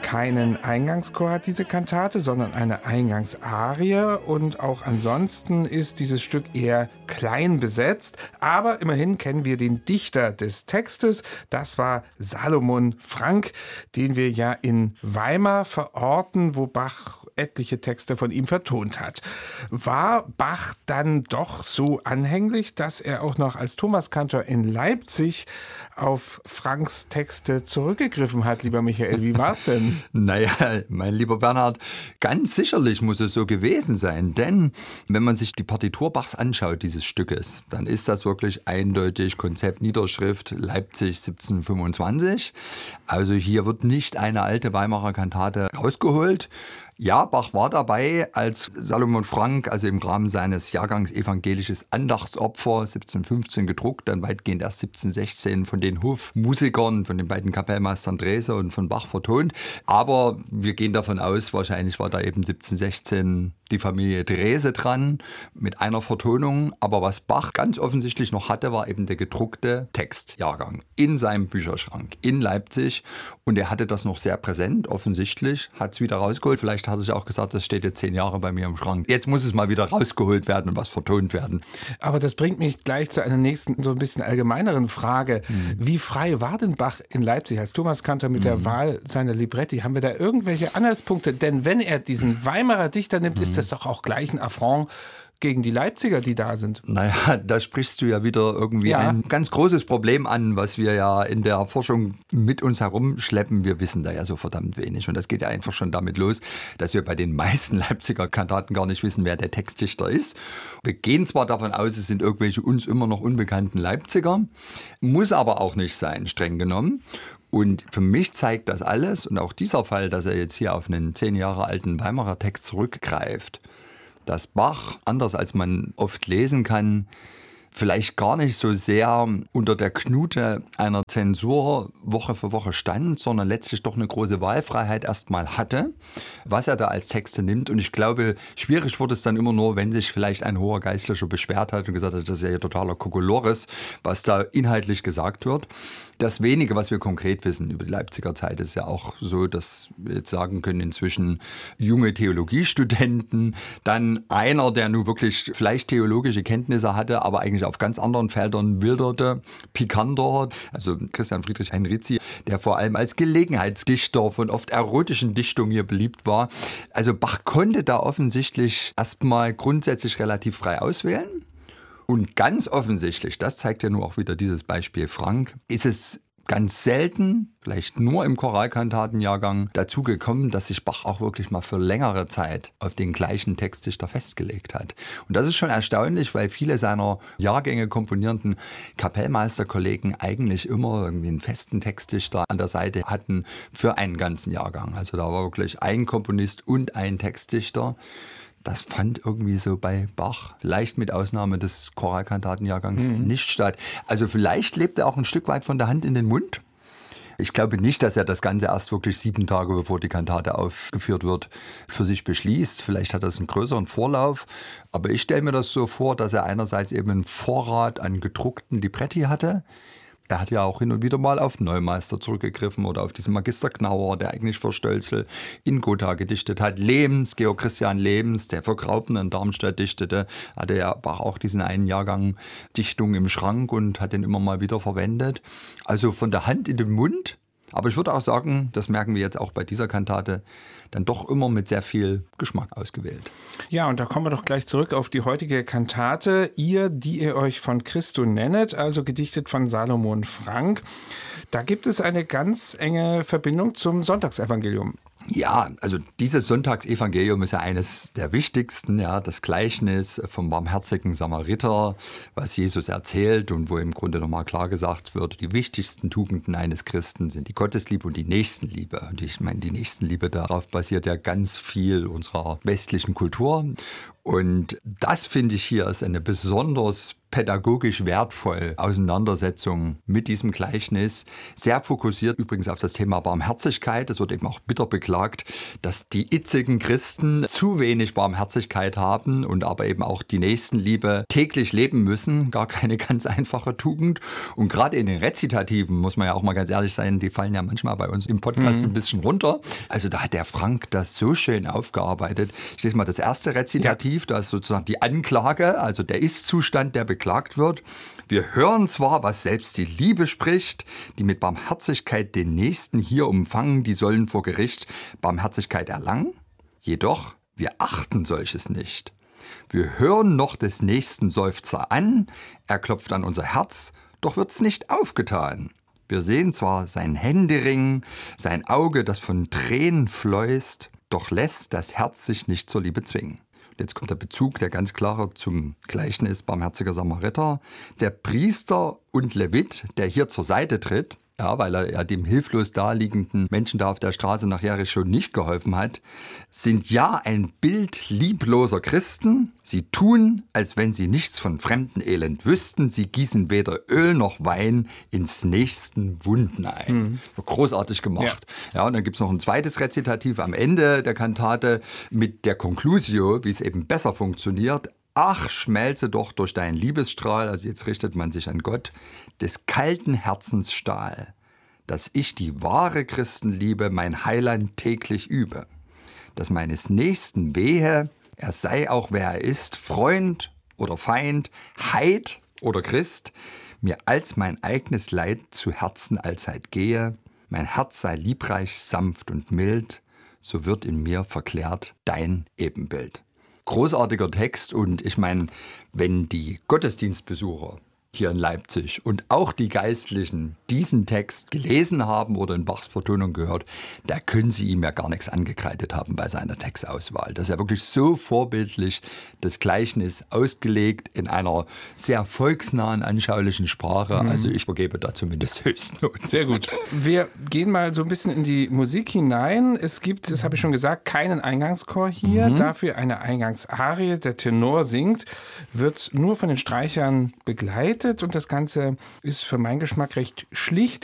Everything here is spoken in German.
keinen Eingangschor hat diese Kantate, sondern eine Eingangsarie. Und auch ansonsten ist dieses Stück eher klein besetzt. Aber immerhin kennen wir den Dichter des Textes. Das war Salomon Frank, den wir ja in Weimar verorten, wo Bach etliche Texte von ihm vertont hat. War Bach dann doch so anhänglich, dass er auch noch als Thomaskantor in Leipzig auf Franks Texte zurückgegriffen hat, lieber Michael? Wie war's denn? Naja, mein lieber Bernhard, ganz sicherlich muss es so gewesen sein, denn wenn man sich die Partitur Bachs anschaut, dieses Stückes, dann ist das wirklich eindeutig Konzept Niederschrift Leipzig 1725. Also hier wird nicht eine alte Weimarer Kantate rausgeholt. Ja, Bach war dabei, als Salomon Frank, also im Rahmen seines Jahrgangs Evangelisches Andachtsopfer 1715 gedruckt, dann weitgehend erst 1716 von den Hofmusikern, von den beiden Kapellmeistern Drese und von Bach vertont. Aber wir gehen davon aus, wahrscheinlich war da eben 1716 die Familie Drese dran mit einer Vertonung. Aber was Bach ganz offensichtlich noch hatte, war eben der gedruckte Textjahrgang in seinem Bücherschrank in Leipzig. Und er hatte das noch sehr präsent, offensichtlich, hat es wieder rausgeholt. Vielleicht hat er sich auch gesagt, das steht jetzt 10 Jahre bei mir im Schrank. Jetzt muss es mal wieder rausgeholt werden und was vertont werden. Aber das bringt mich gleich zu einer nächsten, so ein bisschen allgemeineren Frage. Wie frei war denn Bach in Leipzig als Thomaskantor mit der Wahl seiner Libretti? Haben wir da irgendwelche Anhaltspunkte? Denn wenn er diesen Weimarer Dichter nimmt, ist das doch auch gleich ein Affront gegen die Leipziger, die da sind. Naja, da sprichst du ja wieder irgendwie ein ganz großes Problem an, was wir ja in der Forschung mit uns herumschleppen. Wir wissen da ja so verdammt wenig. Und das geht ja einfach schon damit los, dass wir bei den meisten Leipziger Kantaten gar nicht wissen, wer der Textdichter ist. Wir gehen zwar davon aus, es sind irgendwelche uns immer noch unbekannten Leipziger, muss aber auch nicht sein, streng genommen. Und für mich zeigt das alles und auch dieser Fall, dass er jetzt hier auf einen 10 Jahre alten Weimarer Text zurückgreift, dass Bach, anders als man oft lesen kann, vielleicht gar nicht so sehr unter der Knute einer Zensur Woche für Woche stand, sondern letztlich doch eine große Wahlfreiheit erstmal hatte, was er da als Texte nimmt. Und ich glaube, schwierig wurde es dann immer nur, wenn sich vielleicht ein hoher Geistlicher beschwert hat und gesagt hat, das ist ja totaler Kokolores, was da inhaltlich gesagt wird. Das wenige, was wir konkret wissen über die Leipziger Zeit, ist ja auch so, dass wir jetzt sagen können, inzwischen junge Theologiestudenten, dann einer, der nun wirklich vielleicht theologische Kenntnisse hatte, aber eigentlich auf ganz anderen Feldern wilderte, pikanter, also Christian Friedrich Henrici, der vor allem als Gelegenheitsdichter von oft erotischen Dichtungen hier beliebt war. Also Bach konnte da offensichtlich erstmal grundsätzlich relativ frei auswählen. Und ganz offensichtlich, das zeigt ja nur auch wieder dieses Beispiel Frank, ist es ganz selten, vielleicht nur im Choralkantatenjahrgang, dazu gekommen, dass sich Bach auch wirklich mal für längere Zeit auf den gleichen Textdichter festgelegt hat. Und das ist schon erstaunlich, weil viele seiner Jahrgänge komponierenden Kapellmeisterkollegen eigentlich immer irgendwie einen festen Textdichter an der Seite hatten für einen ganzen Jahrgang. Also da war wirklich ein Komponist und ein Textdichter. Das fand irgendwie so bei Bach, vielleicht mit Ausnahme des Choralkantatenjahrgangs, nicht statt. Also vielleicht lebt er auch ein Stück weit von der Hand in den Mund. Ich glaube nicht, dass er das Ganze erst wirklich 7 Tage, bevor die Kantate aufgeführt wird, für sich beschließt. Vielleicht hat das einen größeren Vorlauf. Aber ich stelle mir das so vor, dass er einerseits eben einen Vorrat an gedruckten Libretti hatte. Er hat ja auch hin und wieder mal auf Neumeister zurückgegriffen oder auf diesen Magister Knauer, der eigentlich für Stölzel in Gotha gedichtet hat. Lehms, Georg Christian Lehms, der für Graupen in Darmstadt dichtete, hatte ja auch diesen einen Jahrgang Dichtung im Schrank und hat den immer mal wieder verwendet. Also von der Hand in den Mund. Aber ich würde auch sagen, das merken wir jetzt auch bei dieser Kantate, dann doch immer mit sehr viel Geschmack ausgewählt. Ja, und da kommen wir doch gleich zurück auf die heutige Kantate. Ihr, die ihr euch von Christo nennet, also gedichtet von Salomon Frank. Da gibt es eine ganz enge Verbindung zum Sonntagsevangelium. Ja, also dieses Sonntagsevangelium ist ja eines der wichtigsten, ja, das Gleichnis vom barmherzigen Samariter, was Jesus erzählt und wo im Grunde nochmal klar gesagt wird, die wichtigsten Tugenden eines Christen sind die Gottesliebe und die Nächstenliebe. Und ich meine, die Nächstenliebe, darauf basiert ja ganz viel unserer westlichen Kultur. Und das finde ich hier ist eine besonders pädagogisch wertvolle Auseinandersetzung mit diesem Gleichnis. Sehr fokussiert übrigens auf das Thema Barmherzigkeit. Es wird eben auch bitter beklagt, dass die itzigen Christen zu wenig Barmherzigkeit haben und aber eben auch die Nächstenliebe täglich leben müssen. Gar keine ganz einfache Tugend. Und gerade in den Rezitativen, muss man ja auch mal ganz ehrlich sein, die fallen ja manchmal bei uns im Podcast ein bisschen runter. Also da hat der Frank das so schön aufgearbeitet. Ich lese mal das erste Rezitativ, da ist sozusagen die Anklage, also der Ist-Zustand, der beklagt wird. Wir hören zwar, was selbst die Liebe spricht, die mit Barmherzigkeit den Nächsten hier umfangen, die sollen vor Gericht Barmherzigkeit erlangen. Jedoch, wir achten solches nicht. Wir hören noch des Nächsten Seufzer an, er klopft an unser Herz, doch wird's nicht aufgetan. Wir sehen zwar sein Händering, sein Auge, das von Tränen fleust, doch lässt das Herz sich nicht zur Liebe zwingen. Jetzt kommt der Bezug, der ganz klare zum Gleichnis barmherziger Samariter. Der Priester und Levit, der hier zur Seite tritt, ja, weil er ja dem hilflos daliegenden Menschen da auf der Straße nach Jericho nicht geholfen hat, sind ja ein Bild liebloser Christen. Sie tun, als wenn sie nichts von Fremdenelend wüssten. Sie gießen weder Öl noch Wein ins nächsten Wunden ein. Großartig gemacht. Ja, und dann gibt es noch ein zweites Rezitativ am Ende der Kantate mit der Conclusio, wie es eben besser funktioniert. Ach, schmelze doch durch deinen Liebesstrahl, also jetzt richtet man sich an Gott, des kalten Herzens Stahl, dass ich die wahre Christenliebe, mein Heiland, täglich übe, dass meines Nächsten wehe, er sei auch wer er ist, Freund oder Feind, Heid oder Christ, mir als mein eigenes Leid zu Herzen allzeit gehe, mein Herz sei liebreich, sanft und mild, so wird in mir verklärt dein Ebenbild. Großartiger Text und ich meine, wenn die Gottesdienstbesucher hier in Leipzig und auch die Geistlichen diesen Text gelesen haben oder in Bachs Vertonung gehört, da können sie ihm ja gar nichts angekreidet haben bei seiner Textauswahl. Das ist ja wirklich so vorbildlich, das Gleichnis ausgelegt in einer sehr volksnahen, anschaulichen Sprache. Also ich vergebe da zumindest Höchstnoten. Sehr gut. Wir gehen mal so ein bisschen in die Musik hinein. Es gibt, das habe ich schon gesagt, keinen Eingangschor hier, dafür eine Eingangsarie. Der Tenor singt, wird nur von den Streichern begleitet und das Ganze ist für meinen Geschmack recht schlicht